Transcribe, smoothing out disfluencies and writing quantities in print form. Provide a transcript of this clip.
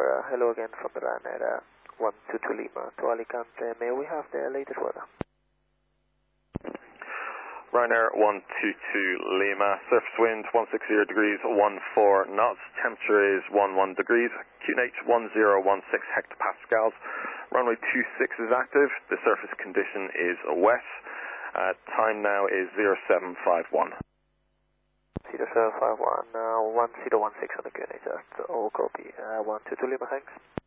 hello again from the Ryanair 122 Lima to Alicante. May we have the latest weather? Ryanair 122 Lima, surface wind 160 degrees 14 knots, temperature is 11 degrees, QNH 1016 hectopascals, runway 26 is active, the surface condition is wet, time now is 0751. 0751, 1016 on the QNH, that's all copy, 122 Lima, thanks.